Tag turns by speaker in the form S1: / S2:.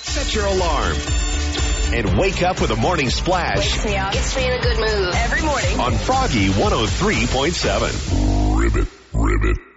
S1: Set your alarm and wake up with a morning splash.
S2: Wakes me up. Gets me in a good mood. Every morning.
S1: On Froggy 103.7.
S3: Ribbit.